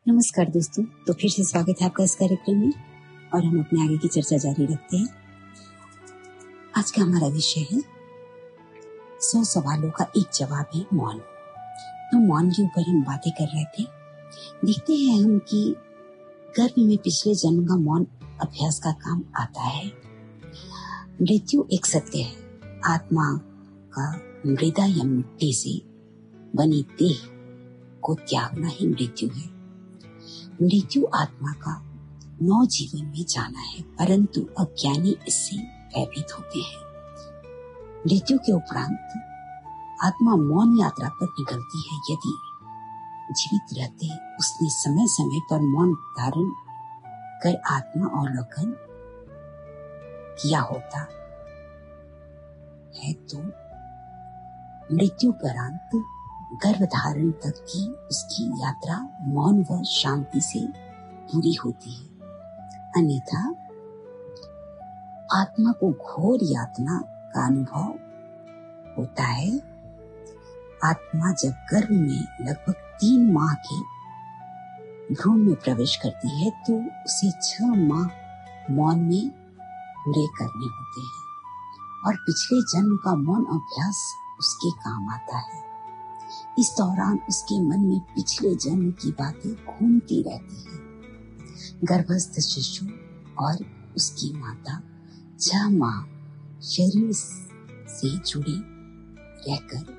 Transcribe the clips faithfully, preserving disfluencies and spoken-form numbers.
नमस्कार दोस्तों, तो फिर से स्वागत है आपका इस कार्यक्रम में और हम अपने आगे की चर्चा जारी रखते हैं। आज का हमारा विषय है सौ सवालों का एक जवाब है मौन। तो मौन के ऊपर हम बातें कर रहे थे। देखते हैं हम कि गर्भ में पिछले जन्म का मौन अभ्यास का काम आता है। मृत्यु एक सत्य है। आत्मा का मृदा या मिट्टी से बनी देह को त्यागना ही मृत्यु है। मृत्यु आत्मा का नौ जीवन में जाना है, परंतु अज्ञानी इससे भयभीत होते हैं। मृत्यु के उपरांत आत्मा मौन यात्रा पर निकलती है। यदि जीवित रहते उसने समय समय पर मौन धारण कर आत्मा अवलोकन किया होता है तो मृत्यु उपरांत गर्भधारण तक की उसकी यात्रा मौन व शांति से पूरी होती है। अन्यथा आत्मा को घोर यातना का अनुभव होता है। आत्मा जब गर्भ में लगभग तीन माह के भ्रूण में प्रवेश करती है तो उसे छह माह मौन में पूरे करने होते हैं और पिछले जन्म का मौन अभ्यास उसके काम आता है। इस दौरान उसके मन में पिछले जन्म की बातें घूमती रहती है। गर्भस्थ शिशु और उसकी माता छह माह शरीर से जुड़े रहकर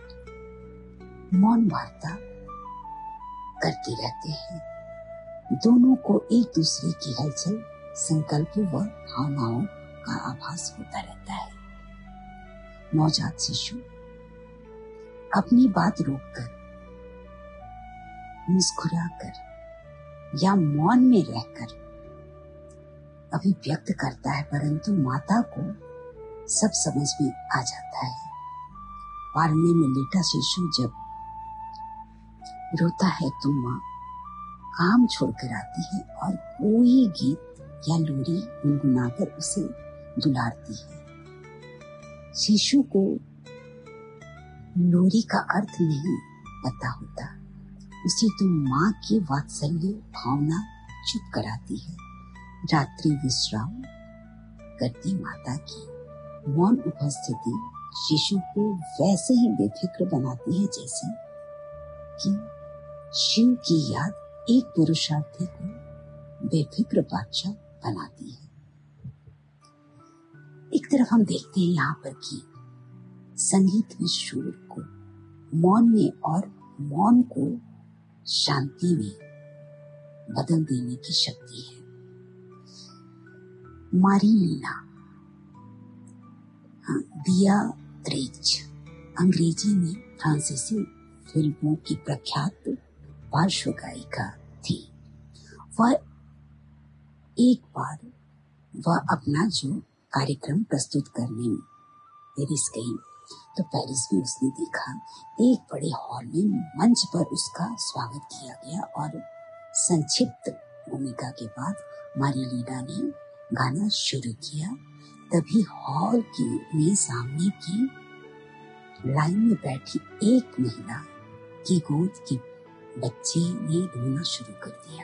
मौन वार्ता करते रहते हैं। दोनों को एक दूसरे की हलचल, संकल्प व भावनाओं का आभास होता रहता है। नवजात शिशु अपनी बात रोककर, मुस्कुराकर या मौन में रहकर अभिव्यक्त करता है, परंतु माता को सब समझ में आ जाता है। पालने में लेटा शिशु जब रोता है तो माँ काम छोड़कर आती है और कोई गीत या लोरी गुनगुनाकर उसे दुलारती है। शिशु को लोरी का अर्थ नहीं पता होता, उसे तो माँ की वात्सल्य भावना चुप कराती है। रात्रि विश्राम करती माता की मौन उपस्थिति शिशु को वैसे ही बेफिक्र बनाती है जैसे कि शिव की याद एक पुरुषार्थी को बेफिक्र बादशाह बनाती है। एक तरफ हम देखते हैं यहाँ पर कि संगीत में शोर को मौन में और मौन को शांति में बदल देने की शक्ति है। मारीलीना बियात्रिच अंग्रेजी में फ्रांसीसी फिल्मों की प्रख्यात पार्श्व गायिका थी। वह एक बार वह अपना जो कार्यक्रम प्रस्तुत करने में पेरिस गई तो पेरिस में उसने देखा एक बड़े हॉल में मंच पर उसका स्वागत किया गया और संक्षिप्त भूमिका के बाद मारीलीना ने गाना शुरू किया। तभी हॉल की में सामने की लाइन में बैठी एक महिला की गोद के बच्चे ने रोना शुरू कर दिया।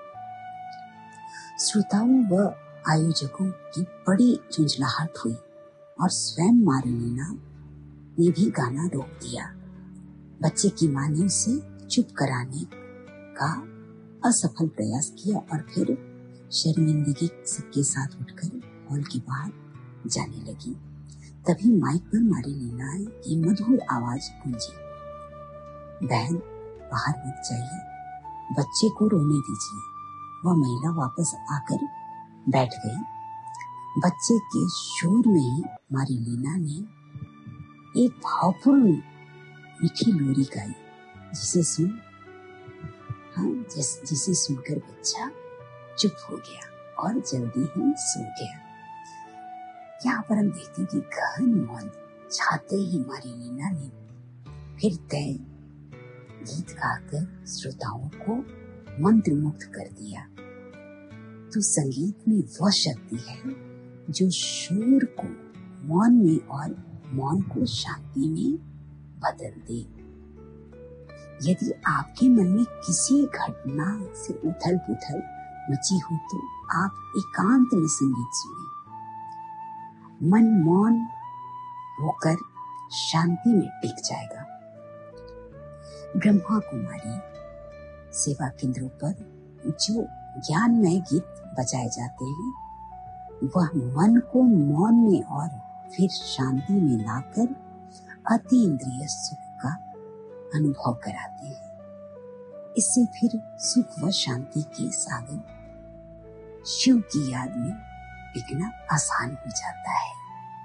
श्रोताओं व आयोजकों की बड़ी झुंझलाहट हुई और स्वयं मारीलीना ने भी गाना रोक दिया। बच्चे की मां ने उसे चुप कराने का असफल प्रयास किया और फिर शर्मिंदगी के साथ उठकर हॉल के बाहर जाने लगी। तभी माइक पर मारीलीना की मधुर आवाज गूंजी, बहन बाहर मत जाइए, बच्चे को रोने दीजिए। वह महिला वापस आकर बैठ गई। बच्चे के शोर में ही मारीलीना ने एक भावपूर्ण मीठी लोरी गाई जिसे सुन हाँ जिस जिसे सुनकर बच्चा चुप हो गया और जल्दी ही सो गया। यहाँ पर हम देखते हैं कि गहन मौन छाते ही मारीलीना ने फिर तय गीत गाकर श्रोताओं को मंत्रमुग्ध कर दिया। तो संगीत में वह शक्ति है जो शोर को मौन में और मौन को शांति में बदल दे। यदि आपके मन में किसी घटना से उथल पुथल मची हो तो आप एकांत में संगीत सुने। मन मौन होकर शांति में टिक जाएगा। ब्रह्मा कुमारी सेवा केंद्रों पर जो ज्ञानमय गीत बजाए जाते हैं वह मन को मौन में और फिर शांति में लाकर अति इंद्रिय सुख का अनुभव कराते हैं। इससे फिर सुख व शांति के सागर शिव की याद में टिकना आसान हो जाता है।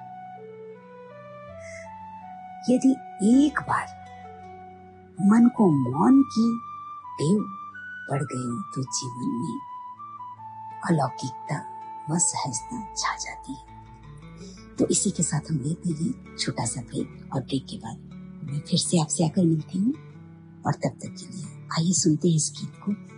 यदि एक बार मन को मौन की टेव पड़ गई तो जीवन में अलौकिकता व सहजता छा जाती है। तो इसी के साथ हम लेते हैं छोटा सा ब्रेक और ब्रेक के बाद मैं फिर से आपसे आकर मिलती हूँ और तब तक के लिए आइए सुनते हैं इस गीत को।